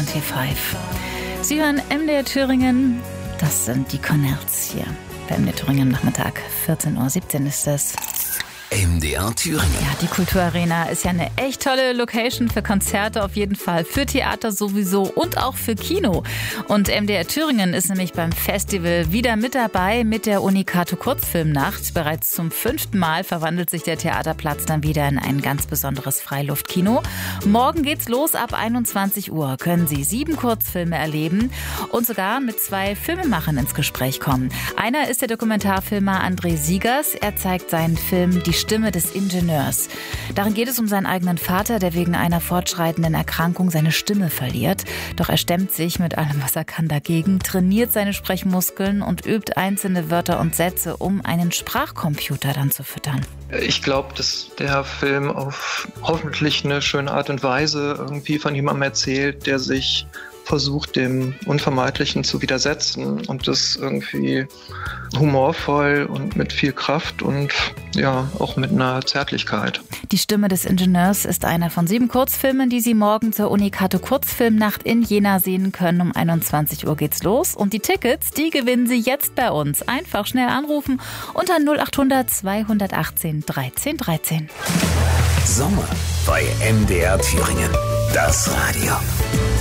25. Sie hören MDR Thüringen, das sind die Cornells hier. Bei MDR Thüringen Nachmittag, 14:17 Uhr ist es. MDR Thüringen. Ja, die Kulturarena ist ja eine echt tolle Location für Konzerte auf jeden Fall, für Theater sowieso und auch für Kino. Und MDR Thüringen ist nämlich beim Festival wieder mit dabei mit der Unicato Kurzfilmnacht. Bereits zum 5. Mal verwandelt sich der Theaterplatz dann wieder in ein ganz besonderes Freiluftkino. Morgen geht's los, ab 21 Uhr können Sie 7 Kurzfilme erleben und sogar mit 2 Filmemachern ins Gespräch kommen. Einer ist der Dokumentarfilmer André Siegers. Er zeigt seinen Film Die Stimme des Ingenieurs. Darin geht es um seinen eigenen Vater, der wegen einer fortschreitenden Erkrankung seine Stimme verliert. Doch er stemmt sich mit allem, was er kann, dagegen, trainiert seine Sprechmuskeln und übt einzelne Wörter und Sätze, um einen Sprachcomputer dann zu füttern. Ich glaube, dass der Film auf hoffentlich eine schöne Art und Weise irgendwie von jemandem erzählt, der sich versucht, dem Unvermeidlichen zu widersetzen und das irgendwie humorvoll und mit viel Kraft und ja, auch mit einer Zärtlichkeit. Die Stimme des Ingenieurs ist einer von 7 Kurzfilmen, die Sie morgen zur Unicato Kurzfilmnacht in Jena sehen können. Um 21 Uhr geht's los und die Tickets, die gewinnen Sie jetzt bei uns. Einfach schnell anrufen unter 0800 218 13 13. Sommer bei MDR Thüringen. Das Radio.